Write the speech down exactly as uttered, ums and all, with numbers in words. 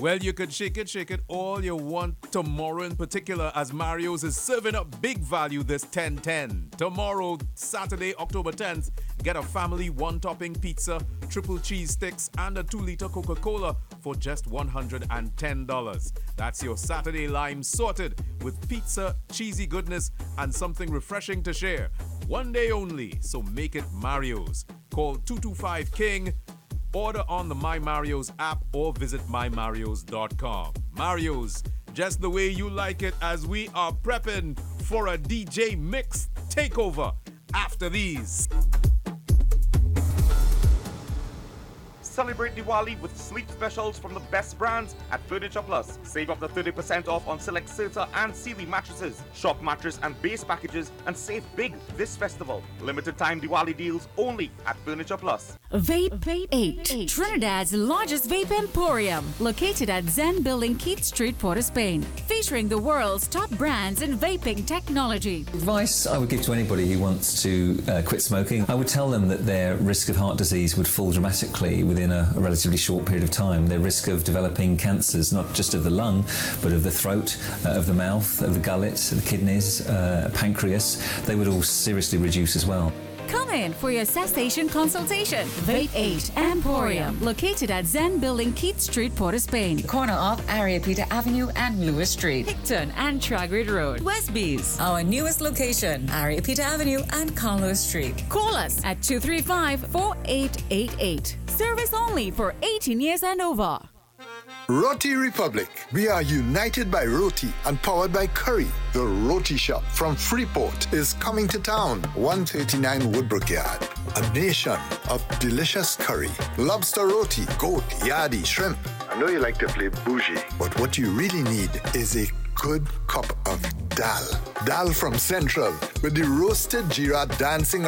Well, you could shake it, shake it all you want tomorrow in particular, as Mario's is serving up big value this ten ten. Tomorrow, Saturday, October tenth, get a family one-topping pizza, triple cheese sticks, and a two-liter Coca-Cola for just one hundred ten dollars. That's your Saturday lime sorted with pizza, cheesy goodness, and something refreshing to share. One day only, so make it Mario's. Call two two five King. Order on the My Mario's app or visit my marios dot com. Mario's, just the way you like it, as we are prepping for a D J mix takeover after these. Celebrate Diwali with sleep specials from the best brands at Furniture Plus. Save up to thirty percent off on select Serta and Sealy mattresses, shock mattress and base packages, and save big this festival. Limited time Diwali deals only at Furniture Plus. Vape Vape eight, Trinidad's largest vape emporium, located at Zen Building, Keith Street, Port of Spain, featuring the world's top brands in vaping technology. Advice I would give to anybody who wants to uh, quit smoking, I would tell them that their risk of heart disease would fall dramatically within a, a relatively short period of time. Their risk of developing cancers, not just of the lung, but of the throat, uh, of the mouth, of the gullet, the kidneys, uh, pancreas, they would all seriously reduce as well. Come in for your cessation consultation. Vape eight Emporium, located at Zen Building, Keith Street, Port of Spain. Corner of Ariapita Avenue and Lewis Street. Hickton and Tragrid Road. Westbees. Our newest location, Ariapita Avenue and Carlos Street. Call us at two three five, four eight eight eight. Service only for eighteen years and over. Roti Republic. We are united by roti and powered by curry. The Roti Shop from Freeport is coming to town. one thirty-nine Woodbrook Yard. A nation of delicious curry. Lobster roti, goat, yardie, shrimp. I know you like to play bougie, but what you really need is a good cup of dal. Dal from Central with the roasted jeera dancing